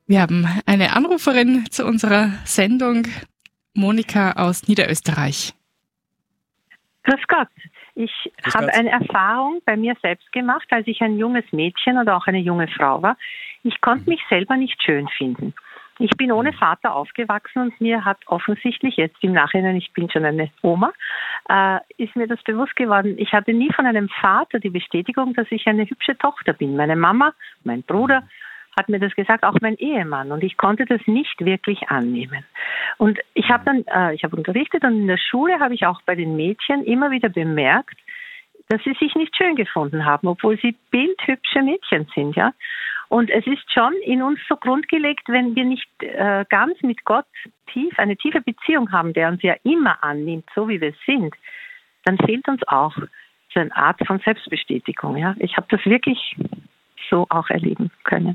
Wir haben eine Anruferin zu unserer Sendung, Monika aus Niederösterreich. Grüß Gott. Ich habe eine Erfahrung bei mir selbst gemacht, als ich ein junges Mädchen oder auch eine junge Frau war. Ich konnte mich selber nicht schön finden. Ich bin ohne Vater aufgewachsen und mir hat offensichtlich jetzt im Nachhinein, ich bin schon eine Oma, ist mir das bewusst geworden. Ich hatte nie von einem Vater die Bestätigung, dass ich eine hübsche Tochter bin. Meine Mama, mein Bruder hat mir das gesagt, auch mein Ehemann. Und ich konnte das nicht wirklich annehmen. Und ich habe unterrichtet und in der Schule habe ich auch bei den Mädchen immer wieder bemerkt, dass sie sich nicht schön gefunden haben, obwohl sie bildhübsche Mädchen sind, ja. Und es ist schon in uns so grundgelegt, wenn wir nicht ganz mit Gott eine tiefe Beziehung haben, der uns ja immer annimmt, so wie wir sind, dann fehlt uns auch so eine Art von Selbstbestätigung, ja. Ich habe das wirklich so auch erleben können.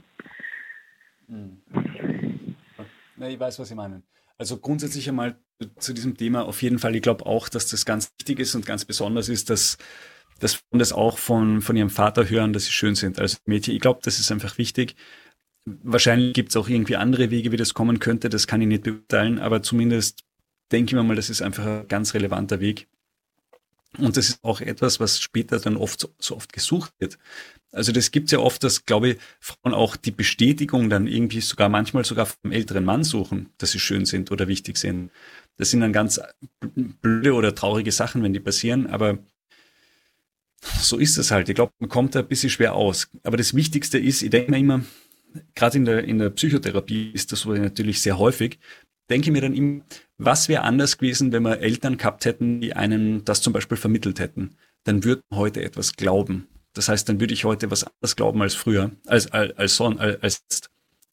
Ja, ich weiß, was Sie meinen. Also grundsätzlich einmal zu diesem Thema auf jeden Fall, ich glaube auch, dass das ganz wichtig ist und ganz besonders ist, dass Frauen das auch von ihrem Vater hören, dass sie schön sind als Mädchen. Ich glaube, das ist einfach wichtig. Wahrscheinlich gibt es auch irgendwie andere Wege, wie das kommen könnte, das kann ich nicht beurteilen, aber zumindest denke ich mir mal, das ist einfach ein ganz relevanter Weg. Und das ist auch etwas, was später dann so oft gesucht wird. Also das gibt's ja oft, dass, glaube ich, Frauen auch die Bestätigung dann irgendwie manchmal sogar vom älteren Mann suchen, dass sie schön sind oder wichtig sind. Das sind dann ganz blöde oder traurige Sachen, wenn die passieren, aber so ist es halt. Ich glaube, man kommt da ein bisschen schwer aus. Aber das Wichtigste ist, ich denke mir immer, gerade in der Psychotherapie ist das so natürlich sehr häufig, denke ich mir dann immer, was wäre anders gewesen, wenn wir Eltern gehabt hätten, die einem das zum Beispiel vermittelt hätten. Dann würde man heute etwas glauben. Das heißt, dann würde ich heute was anderes glauben als früher, als jetzt.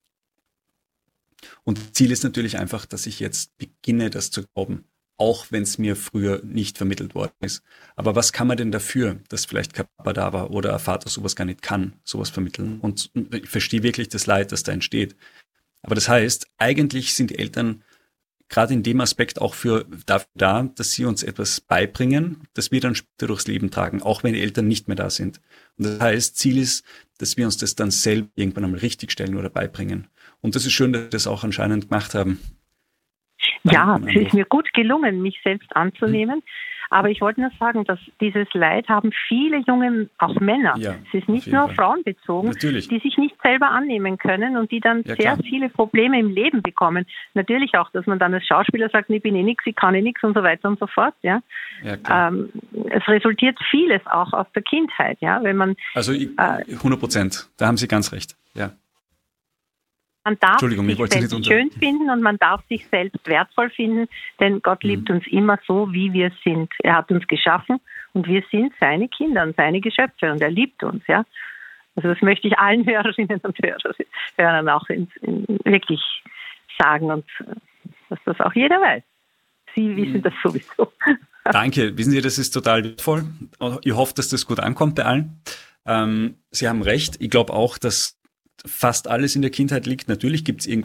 Und das Ziel ist natürlich einfach, dass ich jetzt beginne, das zu glauben, auch wenn es mir früher nicht vermittelt worden ist. Aber was kann man denn dafür, dass vielleicht kein Papa da war oder ein Vater sowas gar nicht kann, sowas vermitteln? Und ich verstehe wirklich das Leid, das da entsteht. Aber das heißt, eigentlich sind die Eltern gerade in dem Aspekt auch dafür da, dass sie uns etwas beibringen, das wir dann später durchs Leben tragen, auch wenn die Eltern nicht mehr da sind. Und das heißt, Ziel ist, dass wir uns das dann selber irgendwann einmal richtigstellen oder beibringen. Und das ist schön, dass wir das auch anscheinend gemacht haben. Ja, es ist mir gut gelungen, mich selbst anzunehmen. Aber ich wollte nur sagen, dass dieses Leid haben viele junge, auch Männer. Ja, es ist nicht nur auf Frauen bezogen, natürlich, die sich nicht selber annehmen können und die dann sehr viele Probleme im Leben bekommen. Natürlich auch, dass man dann als Schauspieler sagt, ich bin nichts, ich kann nichts und so weiter und so fort. Ja, es resultiert vieles auch aus der Kindheit. Ja, wenn man 100%, da haben Sie ganz recht. Ja. Man darf sich selbst schön finden und man darf sich selbst wertvoll finden, denn Gott liebt uns immer so, wie wir sind. Er hat uns geschaffen und wir sind seine Kinder und seine Geschöpfe und er liebt uns. Ja, also das möchte ich allen Hörerinnen und Hörern auch wirklich sagen und dass das auch jeder weiß. Sie wissen das sowieso. Danke. Wissen Sie, das ist total wertvoll. Ich hoffe, dass das gut ankommt bei allen. Sie haben recht. Ich glaube auch, dass fast alles in der Kindheit liegt. Natürlich gibt es